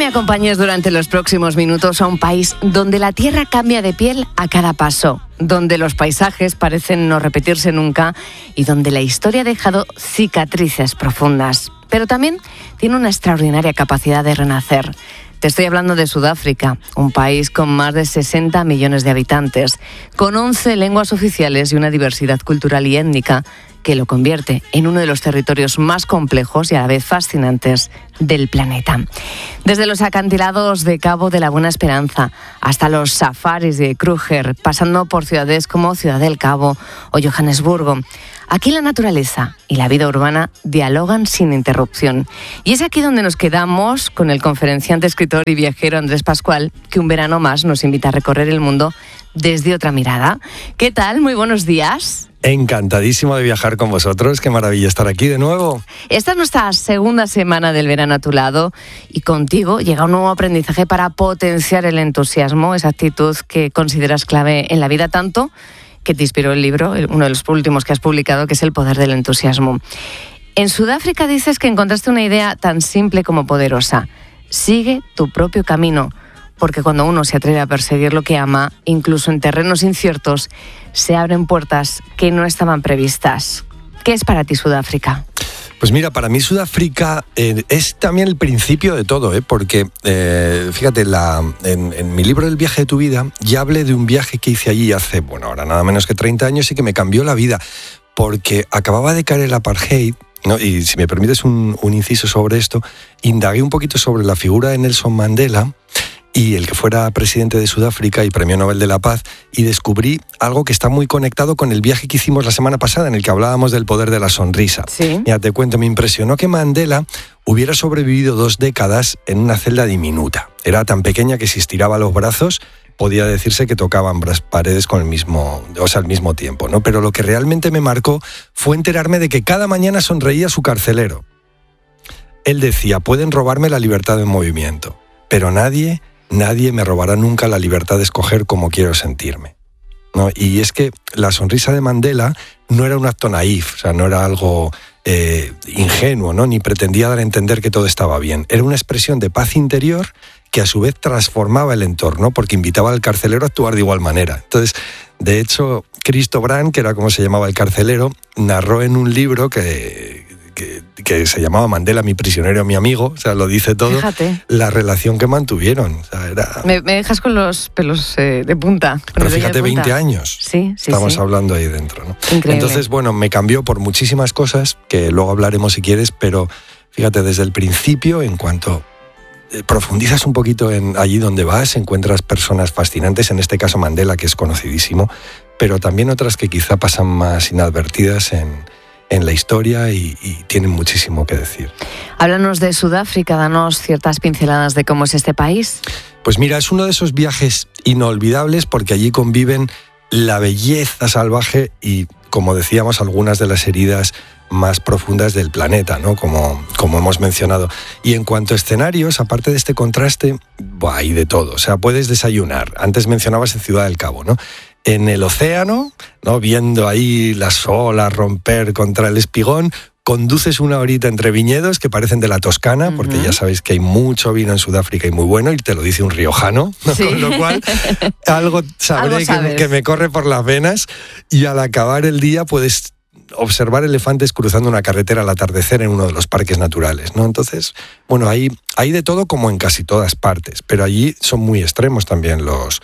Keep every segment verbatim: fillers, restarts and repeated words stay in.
me acompañes durante los próximos minutos a un país donde la tierra cambia de piel a cada paso, donde los paisajes parecen no repetirse nunca y donde la historia ha dejado cicatrices profundas, pero también tiene una extraordinaria capacidad de renacer. Te estoy hablando de Sudáfrica, un país con más de sesenta millones de habitantes, con once lenguas oficiales y una diversidad cultural y étnica que lo convierte en uno de los territorios más complejos y a la vez fascinantes del planeta. Desde los acantilados de Cabo de la Buena Esperanza hasta los safaris de Kruger, pasando por ciudades como Ciudad del Cabo o Johannesburgo, aquí la naturaleza y la vida urbana dialogan sin interrupción. Y es aquí donde nos quedamos con el conferenciante, escritor y viajero Andrés Pascual, que un verano más nos invita a recorrer el mundo desde otra mirada. ¿Qué tal? Muy buenos días. Encantadísimo de viajar con vosotros, qué maravilla estar aquí de nuevo. Esta es nuestra segunda semana del verano a tu lado y contigo llega un nuevo aprendizaje para potenciar el entusiasmo, esa actitud que consideras clave en la vida tanto que te inspiró el libro, uno de los últimos que has publicado, que es El poder del entusiasmo. En Sudáfrica dices que encontraste una idea tan simple como poderosa: sigue tu propio camino. Porque cuando uno se atreve a perseguir lo que ama, incluso en terrenos inciertos, se abren puertas que no estaban previstas. ¿Qué es para ti Sudáfrica? Pues mira, para mí Sudáfrica eh, es también el principio de todo, ¿eh? porque eh, fíjate, la, en, en mi libro El viaje de tu vida ya hablé de un viaje que hice allí hace, bueno, ahora nada menos que treinta años y que me cambió la vida, porque acababa de caer el apartheid, ¿no? Y si me permites un, un inciso sobre esto, indagué un poquito sobre la figura de Nelson Mandela y el que fuera presidente de Sudáfrica y Premio Nobel de la Paz, y descubrí algo que está muy conectado con el viaje que hicimos la semana pasada, en el que hablábamos del poder de la sonrisa. Sí. Ya te cuento, me impresionó que Mandela hubiera sobrevivido dos décadas en una celda diminuta. Era tan pequeña que si estiraba los brazos podía decirse que tocaban las paredes con el mismo, o sea, al mismo tiempo, ¿no? Pero lo que realmente me marcó fue enterarme de que cada mañana sonreía su carcelero. Él decía: pueden robarme la libertad de movimiento, pero nadie... Nadie me robará nunca la libertad de escoger cómo quiero sentirme, ¿no? Y es que la sonrisa de Mandela no era un acto naif, o sea, no era algo eh, ingenuo, ¿no? Ni pretendía dar a entender que todo estaba bien. Era una expresión de paz interior que a su vez transformaba el entorno, porque invitaba al carcelero a actuar de igual manera. Entonces, de hecho, Cristo Brand, que era como se llamaba el carcelero, narró en un libro que... Que, que se llamaba Mandela, mi prisionero, mi amigo, o sea, lo dice todo. Fíjate. La relación que mantuvieron. O sea, era... me, me dejas con los pelos eh, de punta. Pero fíjate, veinte años. Sí, sí, Estamos sí. hablando ahí dentro, ¿no? Increíble. Entonces, bueno, me cambió por muchísimas cosas, que luego hablaremos si quieres, pero fíjate, desde el principio, en cuanto profundizas un poquito en allí donde vas, encuentras personas fascinantes, en este caso Mandela, que es conocidísimo, pero también otras que quizá pasan más inadvertidas en... en la historia y, y tienen muchísimo que decir. Háblanos de Sudáfrica, danos ciertas pinceladas de cómo es este país. Pues mira, es uno de esos viajes inolvidables porque allí conviven la belleza salvaje y, como decíamos, algunas de las heridas más profundas del planeta, ¿no? Como, como hemos mencionado. Y en cuanto a escenarios, aparte de este contraste, buah, hay de todo. O sea, puedes desayunar. Antes mencionabas en Ciudad del Cabo, ¿no? En el océano, ¿no? Viendo ahí las olas romper contra el espigón, conduces una horita entre viñedos que parecen de la Toscana, uh-huh. porque ya sabéis que hay mucho vino en Sudáfrica y muy bueno, y te lo dice un riojano, ¿no? Sí. Con lo cual algo sabré ¿Algo que, que me corre por las venas, y al acabar el día puedes observar elefantes cruzando una carretera al atardecer en uno de los parques naturales, ¿no? Entonces, bueno, hay, hay de todo como en casi todas partes, pero allí son muy extremos también los...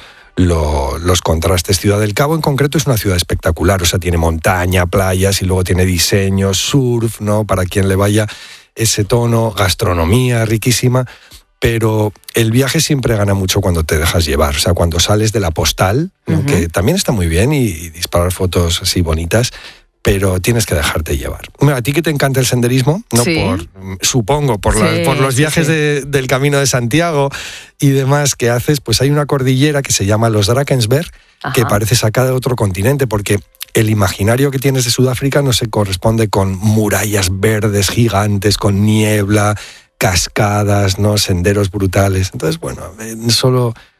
Lo, los contrastes. Ciudad del Cabo en concreto es una ciudad espectacular, o sea, tiene montaña, playas y luego tiene diseño, surf, ¿no? Para quien le vaya ese tono, gastronomía riquísima, pero el viaje siempre gana mucho cuando te dejas llevar, o sea, cuando sales de la postal, ¿no? Uh-huh. Que también está muy bien y, y disparar fotos así bonitas, pero tienes que dejarte llevar. Bueno, a ti que te encanta el senderismo, no sí. por, supongo, por, sí, la, por los viajes sí, sí. De, del Camino de Santiago y demás que haces, pues hay una cordillera que se llama los Drakensberg, Ajá. que parece sacada de otro continente, porque el imaginario que tienes de Sudáfrica no se corresponde con murallas verdes gigantes, con niebla, cascadas, ¿no? Senderos brutales. Entonces, bueno, solo...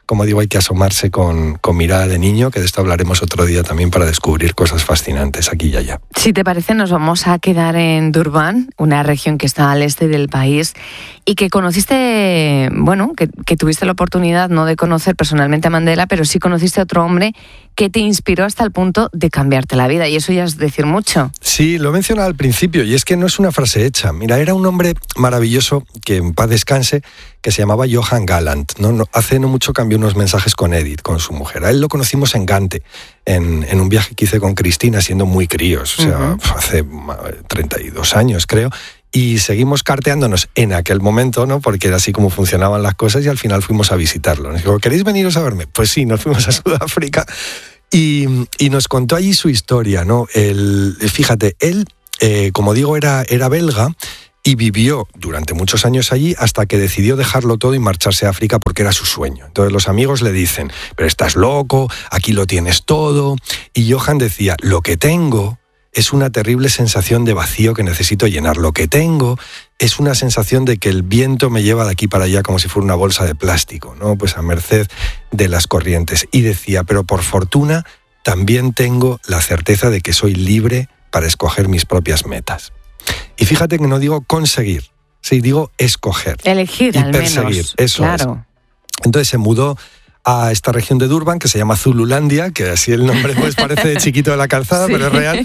como digo, hay que asomarse con, con mirada de niño, que de esto hablaremos otro día también para descubrir cosas fascinantes aquí y allá. Si te parece, nos vamos a quedar en Durban, una región que está al este del país y que conociste, bueno, que, que tuviste la oportunidad no de conocer personalmente a Mandela, pero sí conociste a otro hombre que te inspiró hasta el punto de cambiarte la vida, y eso ya es decir mucho. Sí, lo he mencionado al principio, y es que no es una frase hecha. Mira, era un hombre maravilloso, que en paz descanse, que se llamaba Johan Gallant, ¿no? No, hace no mucho cambió unos mensajes con Edith, con su mujer. A él lo conocimos en Gante, en, en un viaje que hice con Cristina, siendo muy críos, o sea, uh-huh. hace treinta y dos años, creo. Y seguimos carteándonos en aquel momento, ¿no? Porque era así como funcionaban las cosas, y al final fuimos a visitarlo. Nos dijo, ¿queréis veniros a verme? Pues sí, nos fuimos a Sudáfrica y, y nos contó allí su historia, ¿no? El, fíjate, él, eh, como digo, era, era belga y vivió durante muchos años allí hasta que decidió dejarlo todo y marcharse a África porque era su sueño. Entonces los amigos le dicen, pero estás loco, aquí lo tienes todo. Y Johan decía, lo que tengo es una terrible sensación de vacío que necesito llenar. Lo que tengo es una sensación de que el viento me lleva de aquí para allá como si fuera una bolsa de plástico, ¿no? Pues a merced de las corrientes. Y decía, pero por fortuna también tengo la certeza de que soy libre para escoger mis propias metas. Y fíjate que no digo conseguir, sí, digo escoger. Elegir, y al perseguir. menos. Eso claro. Es. Entonces se mudó a esta región de Durban, que se llama Zululandia, que así el nombre pues parece de chiquito de la calzada, sí. Pero es real.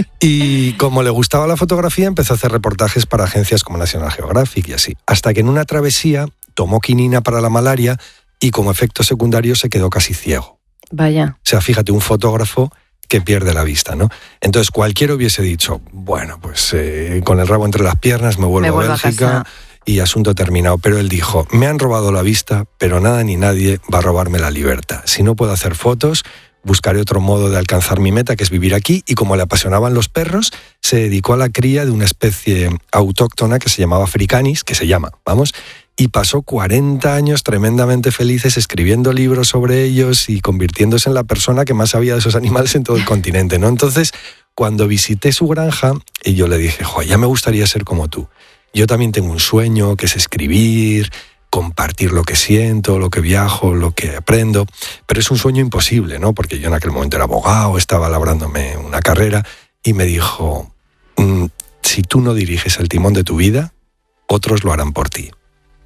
Y como le gustaba la fotografía, empezó a hacer reportajes para agencias como National Geographic y así. Hasta que en una travesía tomó quinina para la malaria y como efecto secundario se quedó casi ciego. Vaya. O sea, fíjate, un fotógrafo que pierde la vista, ¿no? Entonces cualquiera hubiese dicho, bueno, pues eh, con el rabo entre las piernas me vuelvo, me vuelvo a Bélgica a y asunto terminado. Pero él dijo, me han robado la vista, pero nada ni nadie va a robarme la libertad. Si no puedo hacer fotos, buscaré otro modo de alcanzar mi meta, que es vivir aquí, y como le apasionaban los perros, se dedicó a la cría de una especie autóctona que se llamaba africanis, que se llama, vamos, y pasó cuarenta años tremendamente felices escribiendo libros sobre ellos y convirtiéndose en la persona que más sabía de esos animales en todo el continente, ¿no? Entonces, cuando visité su granja, y yo le dije, jo, ya me gustaría ser como tú. Yo también tengo un sueño, que es escribir, compartir lo que siento, lo que viajo, lo que aprendo, pero es un sueño imposible, ¿no? Porque yo en aquel momento era abogado, estaba labrándome una carrera, y me dijo, mm, si tú no diriges el timón de tu vida, otros lo harán por ti.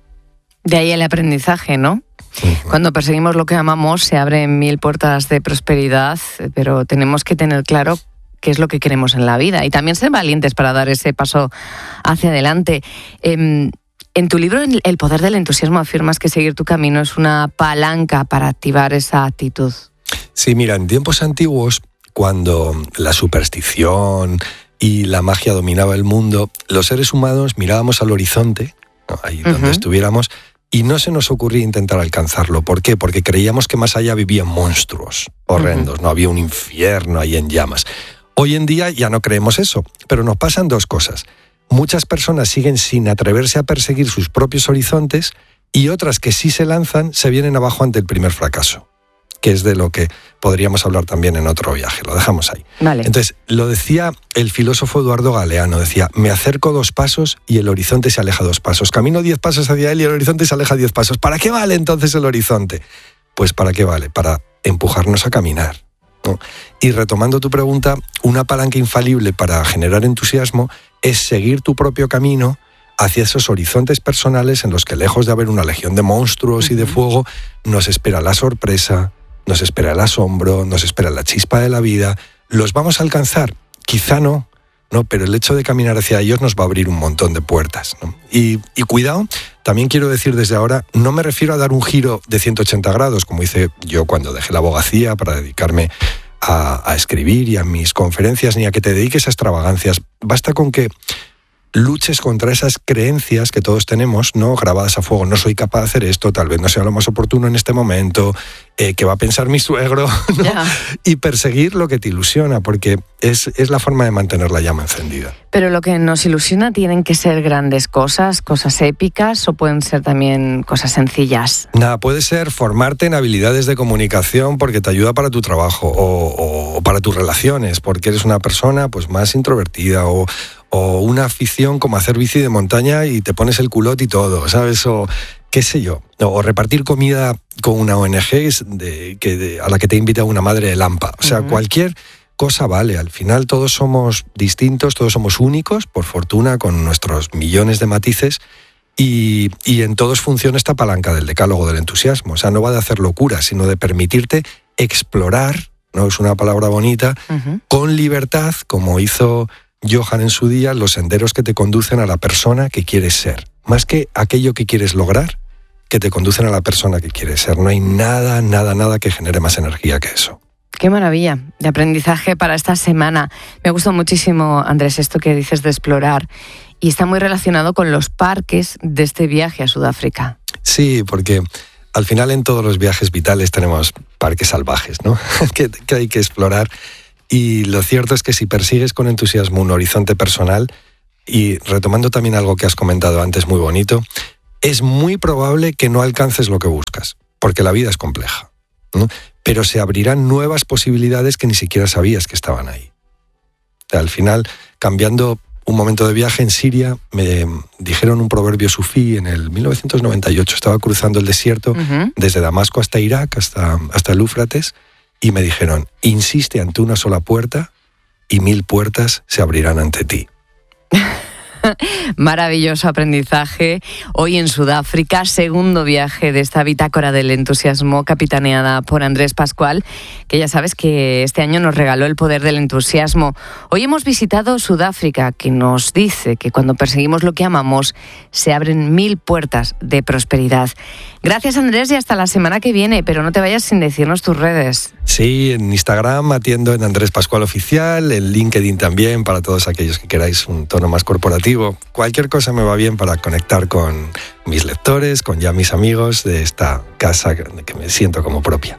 De ahí el aprendizaje, ¿no? Uh-huh. Cuando perseguimos lo que amamos, se abren mil puertas de prosperidad, pero tenemos que tener claro qué es lo que queremos en la vida y también ser valientes para dar ese paso hacia adelante. Eh, en tu libro, El poder del entusiasmo, afirmas que seguir tu camino es una palanca para activar esa actitud. Sí, mira, en tiempos antiguos, cuando la superstición y la magia dominaba el mundo, los seres humanos mirábamos al horizonte, ¿no? Ahí donde uh-huh. estuviéramos, y no se nos ocurría intentar alcanzarlo. ¿Por qué? Porque creíamos que más allá vivían monstruos horrendos, uh-huh. no había un infierno ahí en llamas. Hoy en día ya no creemos eso, pero nos pasan dos cosas. Muchas personas siguen sin atreverse a perseguir sus propios horizontes y otras que sí se lanzan se vienen abajo ante el primer fracaso, que es de lo que podríamos hablar también en otro viaje. Lo dejamos ahí. Vale. Entonces, lo decía el filósofo Eduardo Galeano, decía, me acerco dos pasos y el horizonte se aleja dos pasos. Camino diez pasos hacia él y el horizonte se aleja diez pasos. ¿Para qué vale entonces el horizonte? Pues ¿para qué vale? Para empujarnos a caminar, ¿no? Y retomando tu pregunta, una palanca infalible para generar entusiasmo es seguir tu propio camino hacia esos horizontes personales en los que, lejos de haber una legión de monstruos uh-huh. y de fuego, nos espera la sorpresa, nos espera el asombro, nos espera la chispa de la vida. ¿Los vamos a alcanzar? Quizá no, no, pero el hecho de caminar hacia ellos nos va a abrir un montón de puertas, ¿no? Y, y cuidado, también quiero decir desde ahora, no me refiero a dar un giro de ciento ochenta grados, como hice yo cuando dejé la abogacía para dedicarme a, a escribir y a mis conferencias, ni a que te dediques a extravagancias. Basta con que luches contra esas creencias que todos tenemos, ¿no? Grabadas a fuego. No soy capaz de hacer esto, tal vez no sea lo más oportuno en este momento, eh, ¿qué va a pensar mi suegro? ¿No? Yeah. Y perseguir lo que te ilusiona, porque es, es la forma de mantener la llama encendida. Pero lo que nos ilusiona tienen que ser grandes cosas, cosas épicas, o pueden ser también cosas sencillas. Nada, puede ser formarte en habilidades de comunicación porque te ayuda para tu trabajo, o, o para tus relaciones, porque eres una persona pues más introvertida, o o una afición como hacer bici de montaña y te pones el culot y todo, ¿sabes? O qué sé yo, o repartir comida con una O N G de, que de, a la que te invita una madre de Lampa. O sea, uh-huh. cualquier cosa vale. Al final todos somos distintos, todos somos únicos, por fortuna, con nuestros millones de matices, y, y en todos funciona esta palanca del decálogo del entusiasmo. O sea, no va de hacer locuras, sino de permitirte explorar, no es una palabra bonita, uh-huh. con libertad, como hizo Johan en su día, los senderos que te conducen a la persona que quieres ser. Más que aquello que quieres lograr, que te conducen a la persona que quieres ser. No hay nada, nada, nada que genere más energía que eso. Qué maravilla de aprendizaje para esta semana. Me gustó muchísimo, Andrés, esto que dices de explorar, y está muy relacionado con los parques de este viaje a Sudáfrica. Sí, porque al final en todos los viajes vitales tenemos parques salvajes, ¿no? que, que hay que explorar. Y lo cierto es que si persigues con entusiasmo un horizonte personal, y retomando también algo que has comentado antes muy bonito, es muy probable que no alcances lo que buscas, porque la vida es compleja, ¿no? Pero se abrirán nuevas posibilidades que ni siquiera sabías que estaban ahí. Al final, cambiando un momento de viaje en Siria, me dijeron un proverbio sufí en el mil novecientos noventa y ocho. Estaba cruzando el desierto, uh-huh. desde Damasco hasta Irak, hasta, hasta el Éufrates, y me dijeron, insiste ante una sola puerta y mil puertas se abrirán ante ti. Maravilloso aprendizaje. Hoy en Sudáfrica, segundo viaje de esta bitácora del entusiasmo capitaneada por Andrés Pascual, que ya sabes que este año nos regaló el poder del entusiasmo. Hoy hemos visitado Sudáfrica, que nos dice que cuando perseguimos lo que amamos, se abren mil puertas de prosperidad. Gracias, Andrés, y hasta la semana que viene, pero no te vayas sin decirnos tus redes. Sí, en Instagram atiendo en Andrés Pascual Oficial, en LinkedIn también, para todos aquellos que queráis un tono más corporativo. Cualquier cosa me va bien para conectar con mis lectores, con ya mis amigos de esta casa que me siento como propia.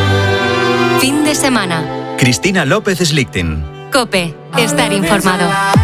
Fin de semana. Cristina López Slichting. COPE. Estar informado.